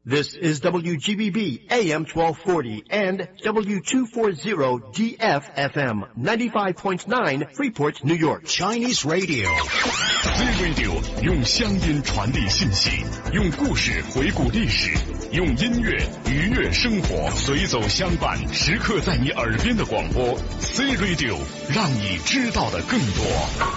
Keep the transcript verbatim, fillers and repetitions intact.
This is W G B B A M twelve forty and W two forty D F F M ninety-five point nine Freeport, New York. Chinese Radio. Z Radio 用乡音传递信息，用故事回顾历史，用音乐愉悦生活，随走相伴，时刻在你耳边的广播。Z Radio 让你知道的更多。